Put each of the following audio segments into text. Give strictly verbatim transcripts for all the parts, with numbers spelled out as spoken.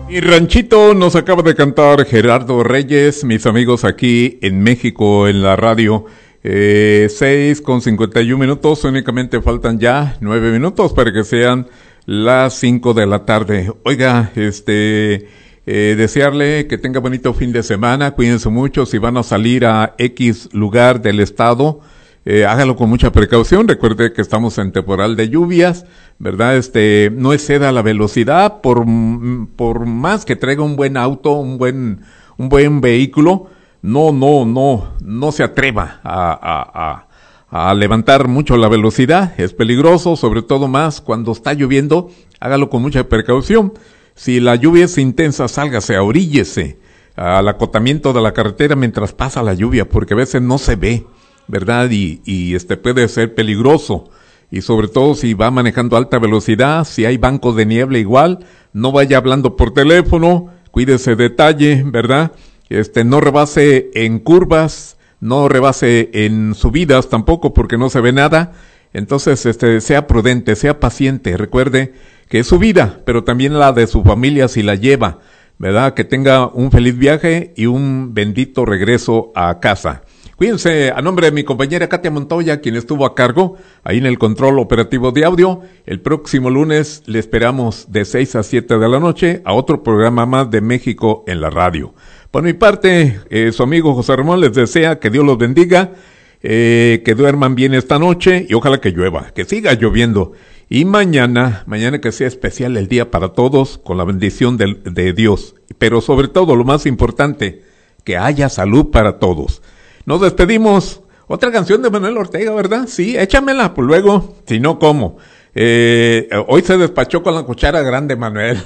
Mi ranchito nos acaba de cantar Gerardo Reyes, mis amigos aquí en México en la radio. Eh, seis con cincuenta y un minutos, únicamente faltan ya nueve minutos para que sean las cinco de la tarde. Oiga, este, eh, desearle que tenga bonito fin de semana, cuídense mucho, si van a salir a X lugar del estado, eh, hágalo con mucha precaución, recuerde que estamos en temporal de lluvias, ¿verdad? Este, no exceda la velocidad, por, por más que traiga un buen auto, un buen, un buen vehículo, no, no, no, no se atreva a, a, a, a levantar mucho la velocidad, es peligroso, sobre todo más cuando está lloviendo, hágalo con mucha precaución. Si la lluvia es intensa, sálgase, oríllese al acotamiento de la carretera mientras pasa la lluvia, porque a veces no se ve, ¿verdad? Y, y este puede ser peligroso. Y sobre todo si va manejando a alta velocidad, si hay bancos de niebla igual, no vaya hablando por teléfono, cuídese detalle, ¿verdad? Este, no rebase en curvas, no rebase en subidas tampoco porque no se ve nada. Entonces, este, sea prudente, sea paciente, recuerde que es su vida, pero también la de su familia si la lleva, ¿verdad? Que tenga un feliz viaje y un bendito regreso a casa. Cuídense, a nombre de mi compañera Katia Montoya, quien estuvo a cargo ahí en el control operativo de audio. El próximo lunes le esperamos de seis a siete de la noche a otro programa más de México en la radio. Por mi parte, eh, su amigo José Ramón les desea que Dios los bendiga, eh, que duerman bien esta noche y ojalá que llueva, que siga lloviendo. Y mañana, mañana que sea especial el día para todos, con la bendición de, de Dios. Pero sobre todo, lo más importante, que haya salud para todos. Nos despedimos. Otra canción de Manuel Ortega, ¿verdad? Sí, échamela, pues luego, si no, ¿cómo? Eh, hoy se despachó con la cuchara grande Manuel.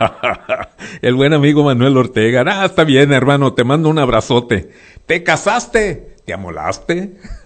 El buen amigo Manuel Ortega. Ah, está bien, hermano, te mando un abrazote. ¿Te casaste? ¿Te amolaste?